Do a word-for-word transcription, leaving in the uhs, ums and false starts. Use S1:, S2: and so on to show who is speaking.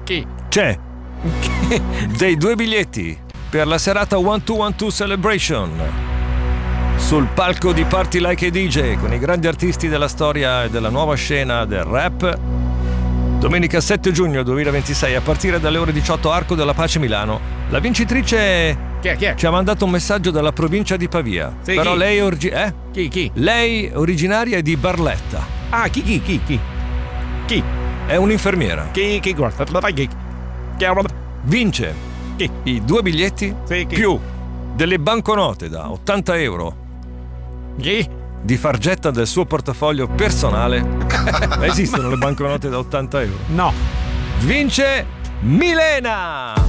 S1: Chi?
S2: C'è dei due biglietti per la serata one two one two Celebration sul palco di Party Like a D J con i grandi artisti della storia e della nuova scena del rap. Domenica sette giugno duemilaventisei a partire dalle ore diciotto, Arco della Pace, Milano. La vincitrice
S1: Chi è? Chi è?
S2: ci ha mandato un messaggio dalla provincia di Pavia.
S1: Sì,
S2: Però
S1: chi?
S2: lei è orgi- eh?
S1: Chi? Chi?
S2: Lei originaria è di Barletta.
S1: Ah, chi? Chi? Chi? Chi? Chi?
S2: È un'infermiera.
S1: Chi? Chi? Guarda, chi? Chi?
S2: Vince
S1: Chi?
S2: i due biglietti
S1: Sì, chi?
S2: più delle banconote da ottanta euro
S1: Chi?
S2: di fargetta del suo portafoglio personale. Ma esistono le banconote da ottanta euro?
S1: No.
S2: Vince Milena!